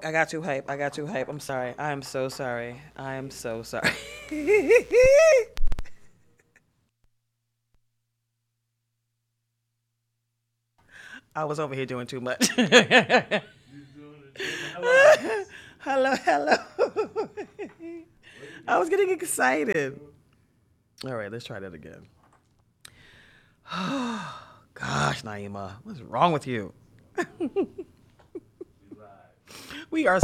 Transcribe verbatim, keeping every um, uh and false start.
I got too hype. I got too hype. I'm sorry. I am so sorry. I am so sorry. I was over here doing too much. Hello, hello. I was getting excited. All right, let's try that again. Gosh, Naima, what's wrong with you? We are